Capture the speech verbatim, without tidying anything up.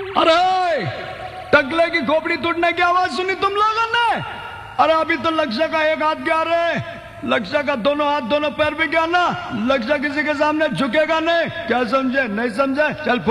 अरे टकले की खोपड़ी टूटने की आवाज सुनी तुम लोगों ने? अरे अभी तो लक्ष्य का एक हाथ गया रे, लक्ष्य का दोनों हाथ दोनों पैर भी गया ना, लक्ष्य किसी के सामने झुकेगा नहीं। क्या समझे? नहीं समझे? चल